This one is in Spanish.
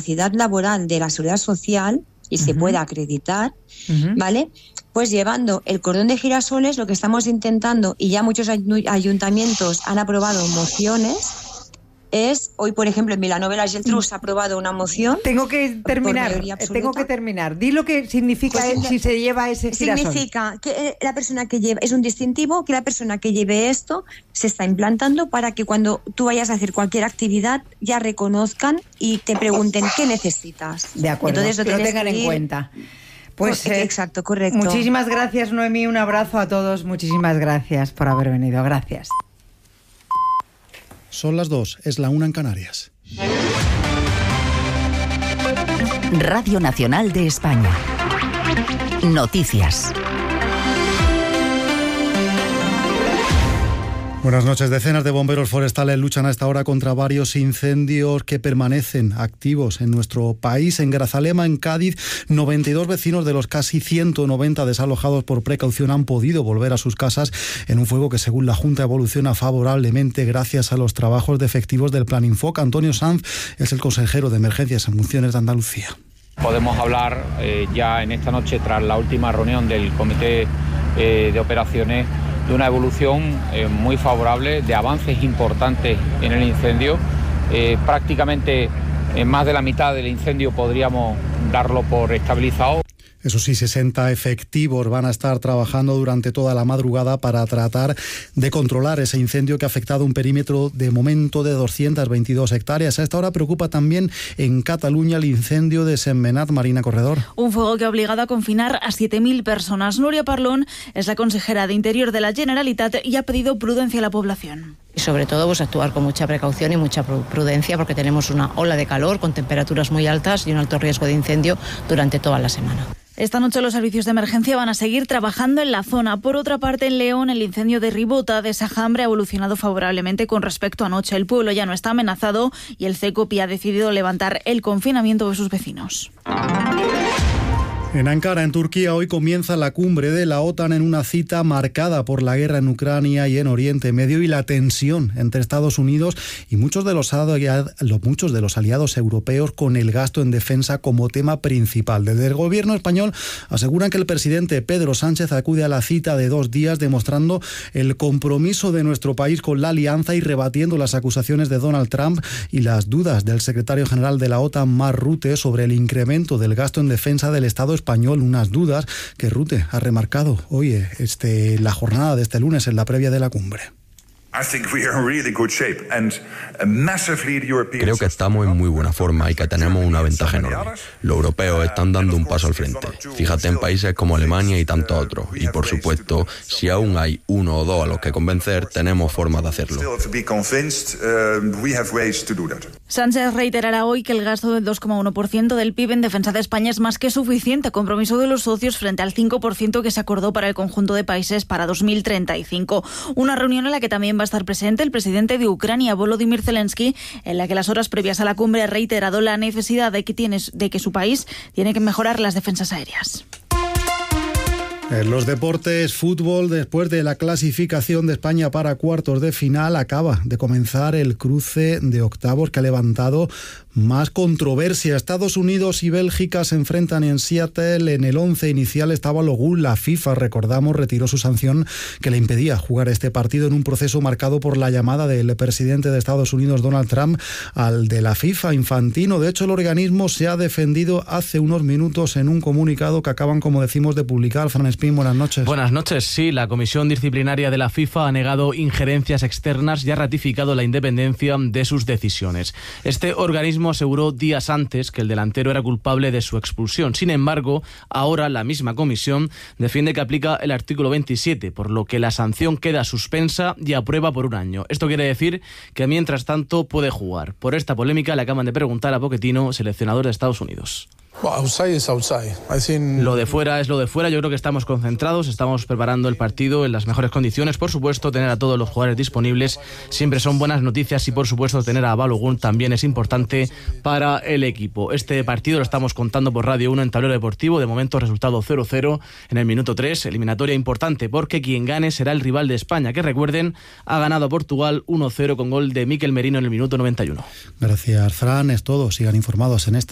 capacidad laboral de la Seguridad Social y se pueda acreditar, ¿vale? Pues llevando el cordón de girasoles, lo que estamos intentando, y ya muchos ayuntamientos han aprobado mociones, es, hoy por ejemplo en Vilanova y la Geltrú se ha aprobado una moción. Tengo que terminar. Di lo que significa pues, si se lleva ese girasol. Significa que la persona que lleva, es un distintivo, que la persona que lleve esto se está implantando para que cuando tú vayas a hacer cualquier actividad ya reconozcan y te pregunten qué necesitas. De acuerdo, entonces, lo tengan en cuenta. Pues exacto, correcto. Muchísimas gracias, Noemí, un abrazo a todos, muchísimas gracias por haber venido, gracias. Son las 2, es la 1 en Canarias. Radio Nacional de España. Noticias. Buenas noches. Decenas de bomberos forestales luchan a esta hora contra varios incendios que permanecen activos en nuestro país. En Grazalema, en Cádiz, 92 vecinos de los casi 190 desalojados por precaución han podido volver a sus casas en un fuego que, según la Junta, evoluciona favorablemente gracias a los trabajos de efectivos del Plan Infoca. Antonio Sanz es el consejero de Emergencias en Funciones de Andalucía. Podemos hablar ya en esta noche, tras la última reunión del Comité de Operaciones, de una evolución muy favorable, de avances importantes en el incendio. Prácticamente en más de la mitad del incendio podríamos darlo por estabilizado. Eso sí, 60 efectivos van a estar trabajando durante toda la madrugada para tratar de controlar ese incendio que ha afectado un perímetro de momento de 222 hectáreas. A esta hora preocupa también en Cataluña el incendio de Sentmenat. Marina Corredor. Un fuego que ha obligado a confinar a 7.000 personas. Nuria Parlón es la consejera de Interior de la Generalitat y ha pedido prudencia a la población. Y sobre todo pues actuar con mucha precaución y mucha prudencia porque tenemos una ola de calor con temperaturas muy altas y un alto riesgo de incendio durante toda la semana. Esta noche los servicios de emergencia van a seguir trabajando en la zona. Por otra parte, en León, el incendio de Ribota de Sajambre ha evolucionado favorablemente con respecto a anoche. El pueblo ya no está amenazado y el CECOPI ha decidido levantar el confinamiento de sus vecinos. En Ankara, en Turquía, hoy comienza la cumbre de la OTAN en una cita marcada por la guerra en Ucrania y en Oriente Medio y la tensión entre Estados Unidos y muchos de los aliados europeos con el gasto en defensa como tema principal. Desde el gobierno español aseguran que el presidente Pedro Sánchez acude a la cita de 2 días demostrando el compromiso de nuestro país con la alianza y rebatiendo las acusaciones de Donald Trump y las dudas del secretario general de la OTAN, Mark Rutte, sobre el incremento del gasto en defensa del Estado español, unas dudas que Rutte ha remarcado hoy la jornada de este lunes en la previa de la cumbre. Creo que estamos en muy buena forma y que tenemos una ventaja enorme. Los europeos están dando un paso al frente. Fíjate en países como Alemania y tantos otros. Y por supuesto, si aún hay uno o dos a los que convencer, tenemos formas de hacerlo. Sánchez reiterará hoy que el gasto del 2,1% del PIB en defensa de España es más que suficiente, compromiso de los socios frente al 5% que se acordó para el conjunto de países para 2035. Una reunión en la que también va a estar presente el presidente de Ucrania, Volodymyr Zelensky, en la que las horas previas a la cumbre ha reiterado la necesidad de que su país tiene que mejorar las defensas aéreas. En los deportes, fútbol, después de la clasificación de España para cuartos de final, acaba de comenzar el cruce de octavos que ha levantado más controversia. Estados Unidos y Bélgica se enfrentan en Seattle. En el 11 inicial estaba Logul. La FIFA, recordamos, retiró su sanción que le impedía jugar este partido en un proceso marcado por la llamada del presidente de Estados Unidos, Donald Trump, al de la FIFA, Infantino. De hecho, el organismo se ha defendido hace unos minutos en un comunicado que acaban, como decimos, de publicar. Fran Espín, buenas noches. Buenas noches. Sí, la Comisión Disciplinaria de la FIFA ha negado injerencias externas y ha ratificado la independencia de sus decisiones. Este organismo aseguró días antes que el delantero era culpable de su expulsión. Sin embargo, ahora la misma comisión defiende que aplica el artículo 27, por lo que la sanción queda suspensa y aprueba por 1 año. Esto quiere decir que mientras tanto puede jugar. Por esta polémica le acaban de preguntar a Pochettino, seleccionador de Estados Unidos. Lo de fuera es lo de fuera. Yo creo que estamos concentrados, estamos preparando el partido en las mejores condiciones. Por supuesto, tener a todos los jugadores disponibles siempre son buenas noticias y por supuesto tener a Balogun también es importante para el equipo. Este partido lo estamos contando por Radio 1 en Tablero Deportivo. De momento resultado 0-0 en el minuto 3. Eliminatoria importante porque quien gane será el rival de España, que recuerden ha ganado a Portugal 1-0 con gol de Mikel Merino en el minuto 91. Gracias, Fran. Es todo. Sigan informados en esta